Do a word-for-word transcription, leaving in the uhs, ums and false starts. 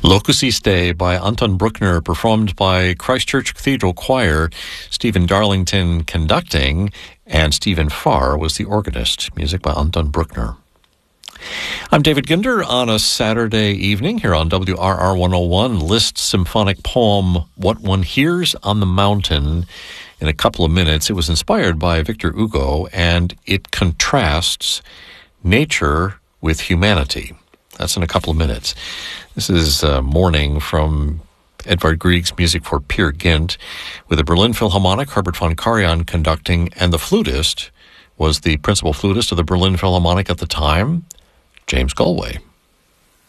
Locus Iste by Anton Bruckner, performed by Christchurch Cathedral Choir, Stephen Darlington conducting, and Stephen Farr was the organist. Music by Anton Bruckner. I'm David Ginder on a Saturday evening here on W R R one oh one. Liszt symphonic poem, What One Hears on the Mountain, in a couple of minutes. It was inspired by Victor Hugo, and it contrasts nature with humanity. That's in a couple of minutes. This is uh, Morning from Edvard Grieg's music for Peer Gynt, with the Berlin Philharmonic, Herbert von Karajan conducting, and the flutist was the principal flutist of the Berlin Philharmonic at the time, James Galway.